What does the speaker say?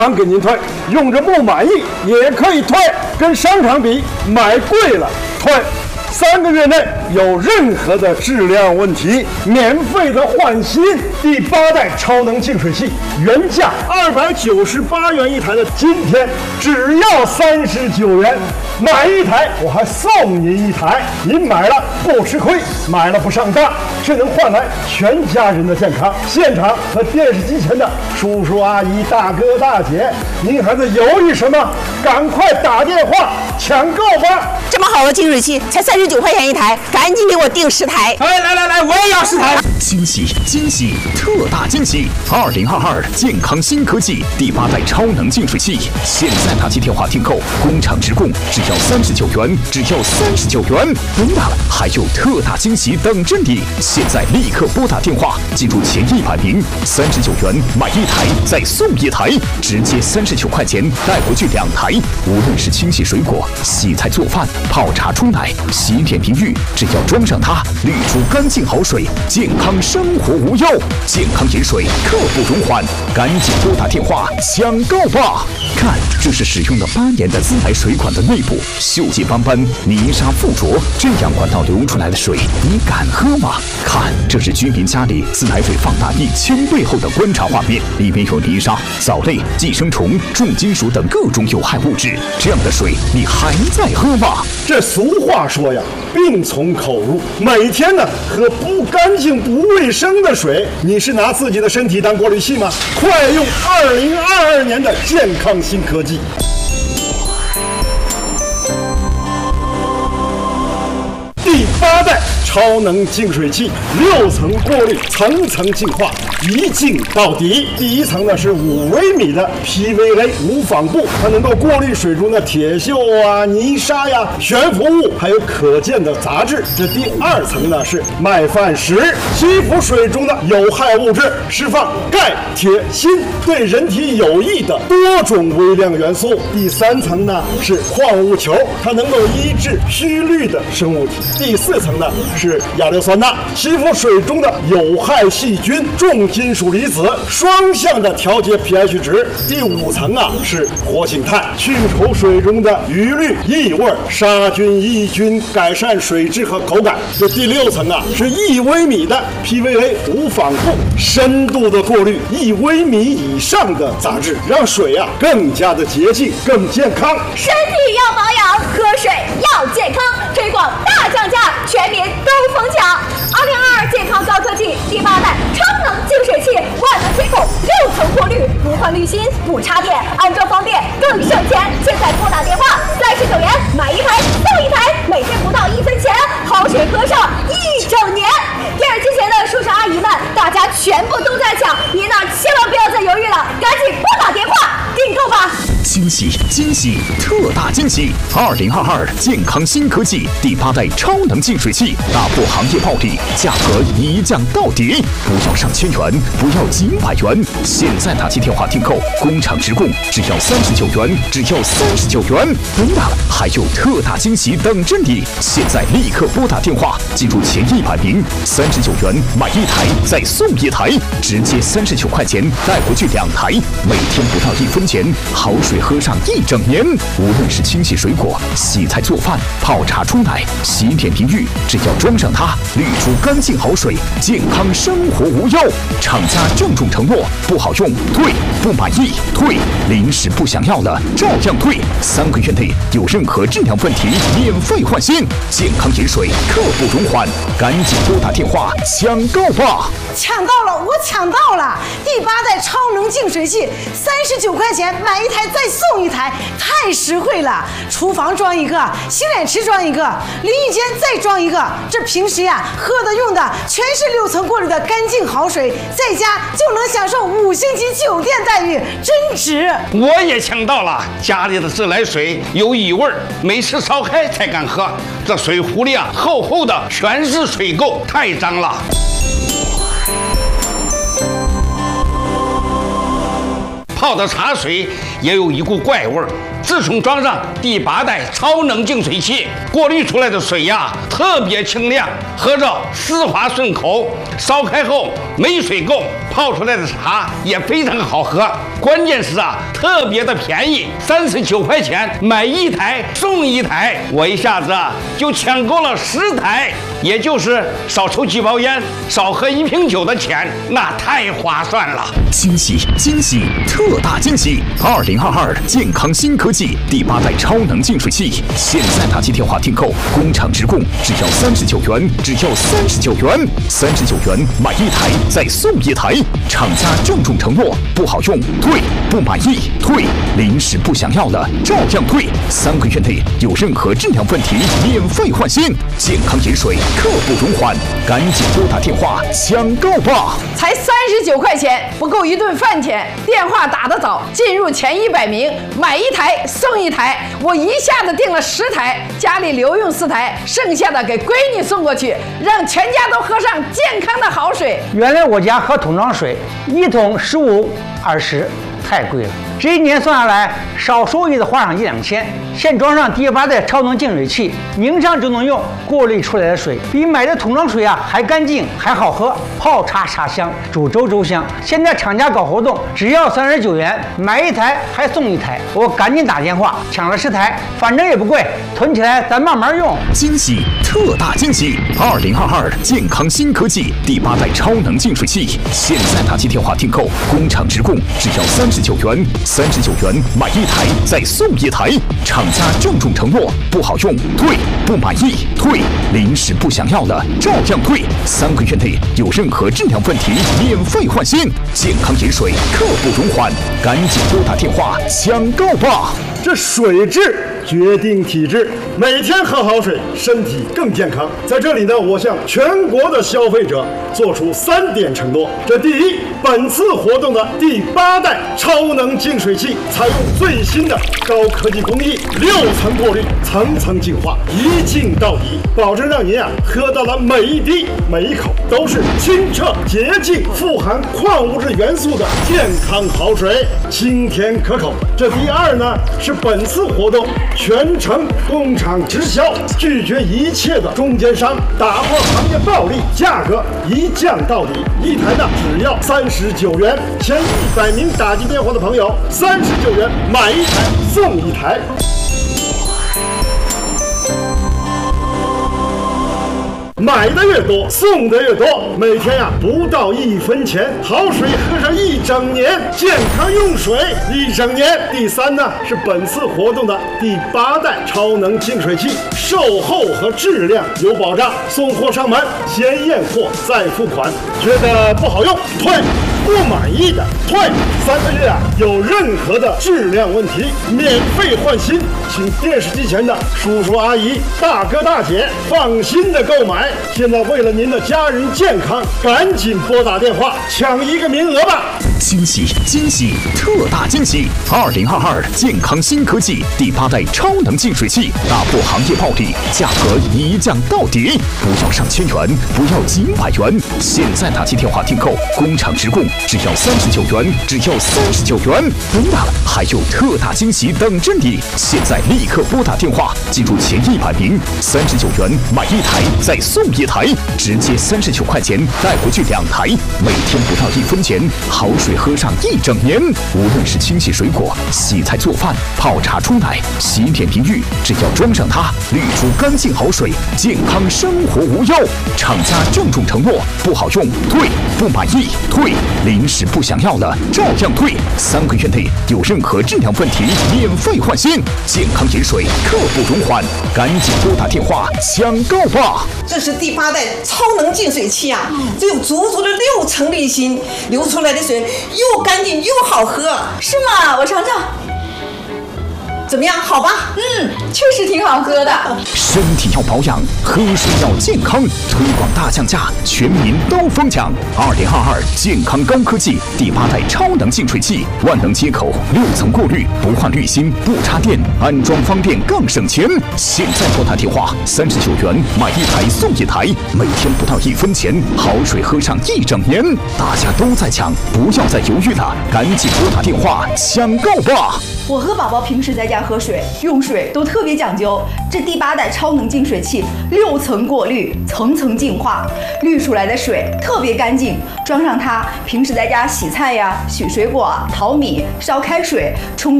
场给您退，用着不满意也可以退，跟商场比买贵了退。3个月内有任何的质量问题，免费的换新。第8代超能净水器原价298元一台的，今天只要39元，买一台我还送您一台。您买了不吃亏，买了不上当，这能换来全家人的健康。现场和电视机前的叔叔阿姨、大哥大姐，您还在犹豫什么？赶快打电话抢购吧！ 这么好的净水器才39块钱一台，赶紧给我订10台！ 哎，来，我也要10台！ 惊喜，特大惊喜！2022健康新科技第8代超能净水器，现在打起电话订购，工厂直供，只要39元，只要39元！不大，还有特大惊喜等着你！现在立刻拨打电话，记住前100名，39元买1台再送1台，直接39块钱带回去2台。无论是清洗水果、洗菜做饭、泡茶冲奶、洗脸淋浴，只要装上它，滤出干净好水，健康生活无忧。健康饮水刻不容缓，赶紧拨打电话抢购吧！看，这是使用了8年的自来水管的内部，锈迹斑斑，泥沙附着，这样管道流出来的水，你敢喝吗？看，这是居民家里自来水放大1000倍后的观察画面，里面有泥沙、藻类、寄生虫、重金属等各种有害物质，这样的水你还在喝吗？ 这俗话说呀，病从口入。每天呢喝不干净、不卫生的水，你是拿自己的身体当过滤器吗？快用2022年的健康新科技。第8代超能净水器，6层过滤，层层净化，一净到底。第1层呢是5微米的 PVA 无纺布，它能够过滤水中的铁锈啊、泥沙呀、悬浮物，还有可见的杂质。这第2层呢是麦饭石，吸附水中的有害物质，释放钙、铁、锌，对人体有益的多种微量元素。第3层呢是矿物球，它能够抑制虚氯的生物体。第4层呢是亚硫酸钠，吸附水中的有害细菌、重金属离子，双向的调节 pH 值。第5层啊是活性炭，去除水中的余氯、异味、杀菌抑菌，改善水质和口感。这第6层啊是1微米的 PVA 无纺布，深度的过滤1微米以上的杂质，让水啊更加的洁净、更健康。 身体要保养，喝水要健康，推广大降价，全民都疯抢！2022健康高科技第8代超能净水器，万能接口，6层过滤，不换滤芯，不插电，安装方便更省钱。现在拨打电话39元买1台送1台，每天不到1分钱，好水喝上1整年。电视机前的叔叔阿姨们，大家全部都在抢，您呢千万不要再犹豫了，赶紧拨打电话订购吧！ 惊喜，特大惊喜！2022健康新科技第8代超能净水器，打破行业暴利，价格一降到底，不要上千元，不要几百元，现在打起电话订购，工厂直供，只要39元，只要39元！不大，还有特大惊喜等着你！现在立刻拨打电话，记住前100名，39元买1台再送1台，直接39块钱带回去2台，每天不到1分钱，好水喝上1整年。无论是清洗水果、洗菜做饭、泡茶冲奶、洗脸淋浴，只要装上它，滤出干净好水，健康生活无忧。厂家郑重承诺，不好用退，不满意退，临时不想要了照样退，3个月内有任何质量问题免费换新。健康饮水刻不容缓，赶紧拨打电话抢购吧！ 抢到了，我抢到了！第8代超能净水器，39块钱买1台再送1台，太实惠了！厨房装一个，洗脸池装一个，淋浴间再装一个。这平时呀喝的用的全是6层过滤的干净好水，在家就能享受5星级酒店待遇，真值！ 我也抢到了，家里的自来水有异味，每次烧开才敢喝。这水壶里啊厚厚的全是水垢，太脏了。 泡的茶水也有一股怪味儿。自从装上第8代超能净水器，过滤出来的水呀特别清亮，喝着丝滑顺口，烧开后没水垢，泡出来的茶也非常好喝。关键是特别的便宜，39块钱买1台送1台，我一下子就抢购了10台，也就是少抽几包烟、少喝1瓶酒的钱，那太划算了。 惊喜惊喜特大惊喜！2022健康新科技第8代超能净水器，现在打起电话订购，工厂直供，只要39元，只要39元，39元买1台再送1台。厂家郑重承诺，不好用退，不满意退，临时不想要了照样退，3个月内有任何质量问题免费换新。健康饮水刻不容缓，赶紧拨打电话抢购吧！ 才39块钱，不够1顿饭钱。电话打得早，进入前100名，买1台送1台。我一下子订了10台，家里留用4台，剩下的给闺女送过去，让全家都喝上健康的好水。 原来我家喝桶装水，1桶15、20，太贵了。这1年算下来，少收益的花上1-2千。现装上第8代超能净水器，拧上就能用，过滤出来的水比买的桶装水还干净还好喝，泡茶茶香，煮粥粥香。现在厂家搞活动，只要39元买1台还送1台，我赶紧打电话抢了10台，反正也不贵，囤起来咱慢慢用。 惊喜特大惊喜！2022健康新科技第8代超能净水器，现在打起电话订购，工厂直供，只要39元，39元买1台再送1台。厂家郑重承诺，不好用退，不满意退，临时不想要了照样退，3个月内有任何质量问题免费换新。健康饮水刻不容缓，赶紧拨打电话抢购吧！ 这水质决定体质，每天喝好水，身体更健康。在这里呢，我向全国的消费者做出3点承诺。这第一，本次活动的第8代超能净水器采用最新的高科技工艺，6层过滤，层层净化，一净到底，保证让您喝到了每一滴每一口都是清澈洁净、富含矿物质元素的健康好水，清甜可口。这第二呢，是本次活动全程工厂直销，拒绝一切的中间商，打破行业暴利，价格一降到底，1台呢只要39元，前100名打进电话的朋友39元买1台送1台。买的越多，送的越多，每天不到1分钱，好水喝上1整年，健康用水1整年。第3呢，是本次活动的第8代超能净水器，售后和质量有保障，送货上门先验货再付款，觉得不好用退，不满意的退，3个月有任何的质量问题免费换新，请电视机前的叔叔阿姨、大哥大姐放心的购买。现在为了您的家人健康，赶紧拨打电话抢1个名额吧！ 惊喜惊喜特大惊喜！2022健康新科技第8代超能净水器，打破行业暴利，价格一降到底，不要上千元，不要几百元，现在打起电话订购，工厂直供，只要39元，只要39元。不了，还有特大惊喜等着你！现在立刻拨打电话，进入前100名，39元买1台再送1台，直接39块钱带回去2台，每天不到1分钱，好水喝上1整年。无论是清洗水果、洗菜做饭、泡茶冲奶、洗脸淋浴，只要装上它，滤出干净好水，健康生活无忧。厂家郑重承诺，不好用退，不满意退，临时不想要了照样退，3个月内有任何质量问题免费换新。健康饮水刻不容缓，赶紧拨打电话抢购吧！ 这是第8代超能净水器啊，这有足足的6层滤芯，流出来的水又干净又好喝。 是吗？我尝尝。 怎么样？好吧？ 确实挺好喝的。 身体要保养，喝水要健康，推广大降价，全民都疯抢。2022健康高科技第8代超能净水器，万能接口，6层过滤，不换滤芯，不插电，安装方便更省钱。现在拨打电话，39元买1台送1台，每天不到1分钱，好水喝上1整年。大家都在抢，不要再犹豫了，赶紧拨打电话抢购吧！ 我和宝宝平时在家喝水用水都特别讲究，这第8代超能净水器6层过滤，层层净化，滤出来的水特别干净。装上它，平时在家洗菜呀、洗水果、淘米、烧开水、冲